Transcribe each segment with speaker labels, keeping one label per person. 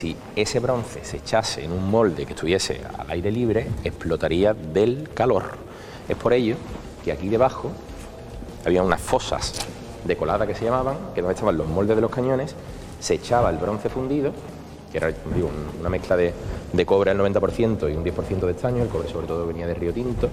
Speaker 1: Si ese bronce se echase en un molde que estuviese al aire libre, explotaría del calor. Es por ello que aquí debajo había unas fosas de colada que se llamaban, que donde estaban los moldes de los cañones, se echaba el bronce fundido, que era una mezcla de cobre al 90% y un 10% de estaño. El cobre sobre todo venía de Río Tinto,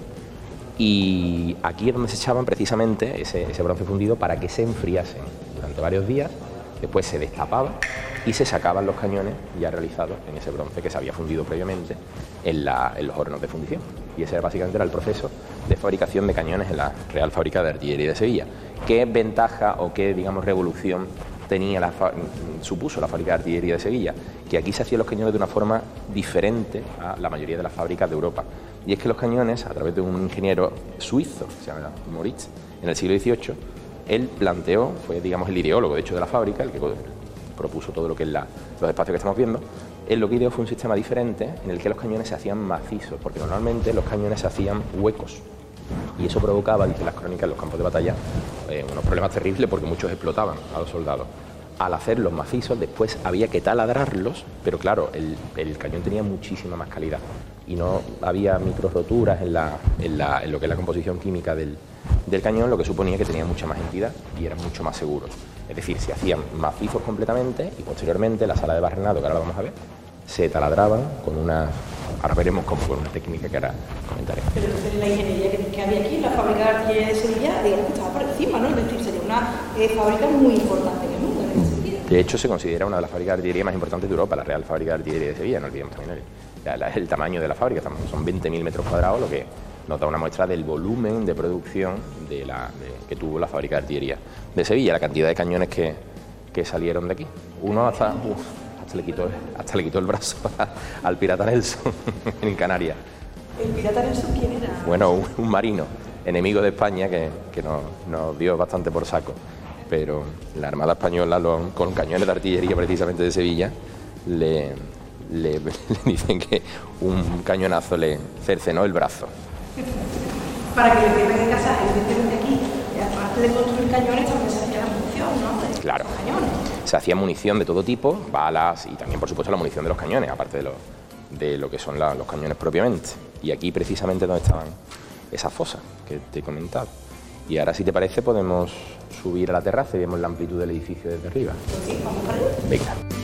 Speaker 1: y aquí es donde se echaban precisamente ese bronce fundido para que se enfriasen durante varios días. Después se destapaba y se sacaban los cañones ya realizados en ese bronce que se había fundido previamente en los hornos de fundición. Y ese básicamente era el proceso de fabricación de cañones en la Real Fábrica de Artillería de Sevilla. ¿Qué ventaja o qué, digamos, revolución supuso la Fábrica de Artillería de Sevilla? Que aquí se hacían los cañones de una forma diferente a la mayoría de las fábricas de Europa. Y es que los cañones, a través de un ingeniero suizo, que se llama Moritz, en el siglo XVIII, él planteó, fue, digamos, el ideólogo de hecho de la fábrica, el que propuso todo lo que es los espacios que estamos viendo. Él lo que ideó fue un sistema diferente en el que los cañones se hacían macizos, porque normalmente los cañones se hacían huecos, y eso provocaba, dicen las crónicas en los campos de batalla, unos problemas terribles porque muchos explotaban a los soldados. Al hacerlos macizos después había que taladrarlos, pero claro, el cañón tenía muchísima más calidad y no había micro roturas en lo que es la composición química del cañón, lo que suponía que tenía mucha más entidad y eran mucho más seguros. Es decir, se hacían macizos completamente y posteriormente la sala de barrenado, que ahora lo vamos a ver, se taladraban con ahora veremos cómo, con una técnica que ahora comentaré.
Speaker 2: Pero entonces la ingeniería que había aquí, la fábrica de artillería de Sevilla, digamos que estaba por encima, ¿no? Es decir, sería una fábrica muy importante en el mundo en ese sentido.
Speaker 1: De hecho, se considera una de las fábricas de artillería más importantes de Europa, la Real Fábrica de Artillería de Sevilla, no olvidemos también el tamaño de la fábrica, son 20.000 metros cuadrados, lo que nos da una muestra del volumen de producción que tuvo la Fábrica de Artillería de Sevilla, la cantidad de cañones que salieron de aquí. Uno hasta le quitó el brazo al pirata Nelson en Canarias.
Speaker 2: ¿El pirata Nelson quién era?
Speaker 1: Bueno, un marino, enemigo de España que nos dio bastante por saco, pero la Armada Española, con cañones de artillería precisamente de Sevilla, le dicen que un cañonazo le cercenó el brazo.
Speaker 2: Para que le pierdan en casa, evidentemente aquí, aparte de construir cañones, también se hacía la munición, ¿no?
Speaker 1: Claro.
Speaker 2: Cañones.
Speaker 1: Se hacía munición de todo tipo, balas y también, por supuesto, la munición de los cañones, aparte de lo que son los cañones propiamente. Y aquí precisamente donde estaban esas fosas que te he comentado. Y ahora, si te parece, podemos subir a la terraza y vemos la amplitud del edificio desde arriba.
Speaker 2: Sí, vamos para allá.
Speaker 1: Venga.